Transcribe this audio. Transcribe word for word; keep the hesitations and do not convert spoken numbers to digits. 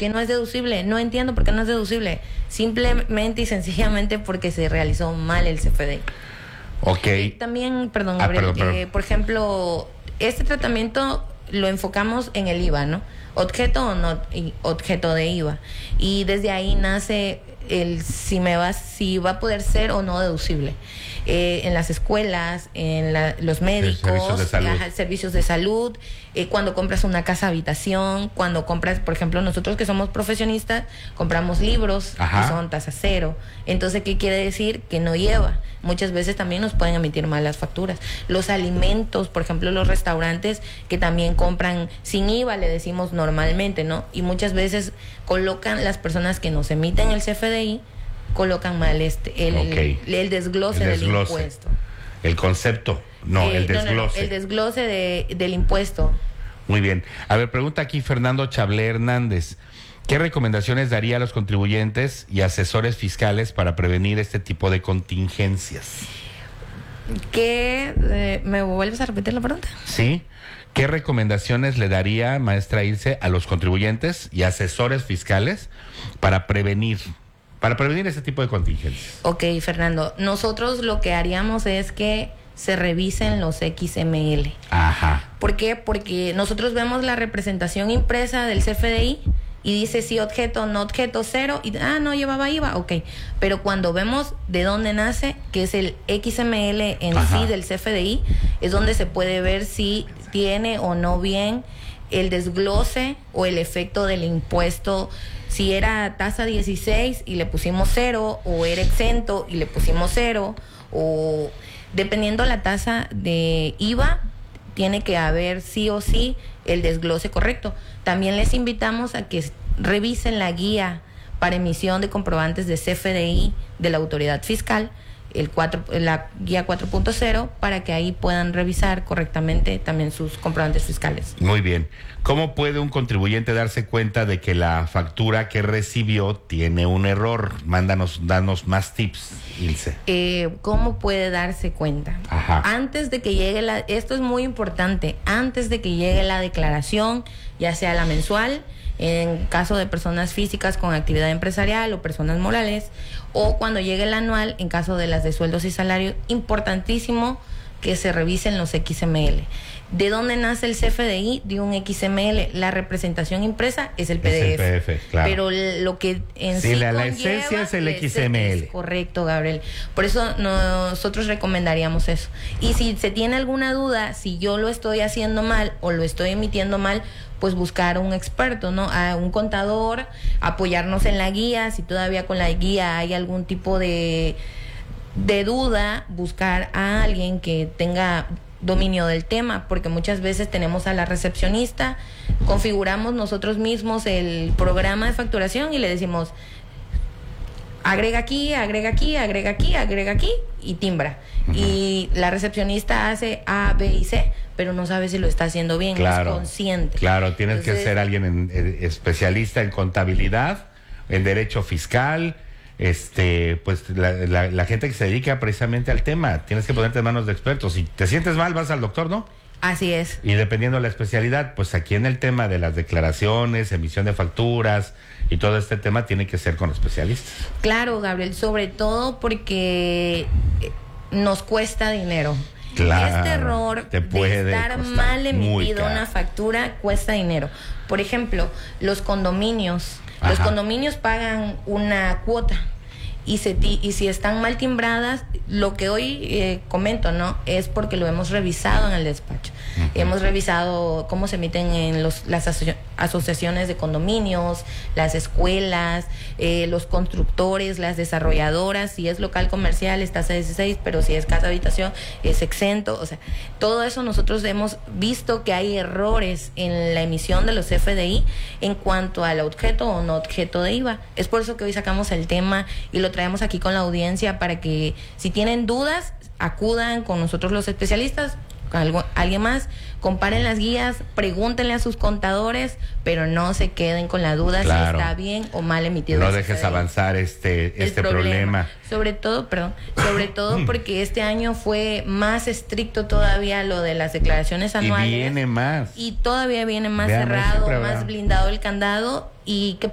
qué no es deducible? No entiendo por qué no es deducible. Simplemente y sencillamente porque se realizó mal el C F D I. Ok. Y también, perdón, Ah, Gabriel, perdón, perdón. eh, por ejemplo, este tratamiento lo enfocamos en el I V A, ¿no? Objeto o no y objeto de I V A. Y desde ahí nace el si me va, si va a poder ser o no deducible. Eh, en las escuelas, en la, los médicos, servicios de salud, ajá, servicios de salud, eh, cuando compras una casa habitación, cuando compras, por ejemplo, nosotros que somos profesionistas, compramos libros Ajá. y son tasa cero. Entonces, ¿qué quiere decir? Que no lleva. Muchas veces también nos pueden emitir malas facturas. Los alimentos, por ejemplo, los restaurantes que también compran sin I V A, le decimos normalmente, ¿no? Y muchas veces colocan las personas que nos emiten el C F D I, colocan mal este el, okay. el, el desglose, el del desglose impuesto. El concepto, no, Eh, el desglose. No, no, no, el desglose de, del impuesto. Muy bien. A ver, pregunta aquí Fernando Chablé Hernández. ¿Qué recomendaciones daría a los contribuyentes y asesores fiscales para prevenir este tipo de contingencias? ¿Qué? Eh, ¿Me vuelves a repetir la pregunta? Sí. ¿Qué recomendaciones le daría, maestra Ilse, a los contribuyentes y asesores fiscales para prevenir, para prevenir este tipo de contingencias? Ok, Fernando. Nosotros lo que haríamos es que se revisen los X M L. Ajá. ¿Por qué? Porque nosotros vemos la representación impresa del C F D I y dice sí objeto, no objeto, cero, y ah, no llevaba I V A, ok. Pero cuando vemos de dónde nace, que es el X M L en Ajá. sí del C F D I, es donde se puede ver si tiene o no bien el desglose o el efecto del impuesto, si era tasa dieciséis y le pusimos cero, o era exento y le pusimos cero, o dependiendo la tasa de I V A, tiene que haber sí o sí el desglose correcto. También les invitamos a que revisen la guía para emisión de comprobantes de C F D I de la autoridad fiscal, el cuatro, la guía cuatro punto cero, para que ahí puedan revisar correctamente también sus comprobantes fiscales. Muy bien. ¿Cómo puede un contribuyente darse cuenta de que la factura que recibió tiene un error? Mándanos, danos más tips, Ilse. Eh, ¿Cómo puede darse cuenta? Ajá. Antes de que llegue la, esto es muy importante, antes de que llegue la declaración, ya sea la mensual, en caso de personas físicas con actividad empresarial o personas morales, o cuando llegue el anual, en caso de las de sueldos y salarios, importantísimo que se revisen los X M L. ¿De dónde nace el C F D I? De un X M L. La representación impresa es el P D F. Es el P D F, claro. Pero lo que en sí, sí la, la conlleva esencia es el es- X M L. es correcto, Gabriel. Por eso nosotros recomendaríamos eso. Y si se tiene alguna duda, si yo lo estoy haciendo mal o lo estoy emitiendo mal, pues buscar a un experto, ¿no? A un contador, apoyarnos en la guía. Si todavía con la guía hay algún tipo de, de duda, buscar a alguien que tenga dominio del tema, porque muchas veces tenemos a la recepcionista, configuramos nosotros mismos el programa de facturación y le decimos agrega aquí, agrega aquí, agrega aquí, agrega aquí y timbra. Uh-huh. Y la recepcionista hace A, B y C, pero no sabe si lo está haciendo bien, claro, no es consciente. Claro, tienes Entonces, que ser alguien en, en, especialista en contabilidad, en derecho fiscal, este, pues la, la, la gente que se dedica precisamente al tema. Tienes que ponerte en manos de expertos. Si te sientes mal, vas al doctor, ¿no? Así es. Y dependiendo de la especialidad, pues aquí en el tema de las declaraciones, emisión de facturas y todo este tema tiene que ser con especialistas. Claro, Gabriel, sobre todo porque nos cuesta dinero. Claro, este error te puede de estar mal emitida una factura cuesta dinero. Por ejemplo, los condominios. Ajá. Los condominios pagan una cuota. Y, se, y si están mal timbradas, lo que hoy eh, comento, ¿no? Es porque lo hemos revisado en el despacho. Uh-huh. Hemos revisado cómo se emiten en los, las aso- asociaciones de condominios, las escuelas, eh, los constructores, las desarrolladoras. Si es local comercial es tasa dieciséis, pero si es casa habitación es exento. O sea, todo eso nosotros hemos visto que hay errores en la emisión de los F D I en cuanto al objeto o no objeto de I V A. Es por eso que hoy sacamos el tema y lo traemos aquí con la audiencia para que si tienen dudas acudan con nosotros los especialistas, con algo, alguien más, comparen las guías, pregúntenle a sus contadores, pero no se queden con la duda claro. si está bien o mal emitido. No dejes avanzar este este problema. problema. Sobre todo, perdón, sobre todo porque este año fue más estricto todavía lo de las declaraciones anuales. Y viene más. Y todavía viene más Vean, cerrado, más más blindado el candado y que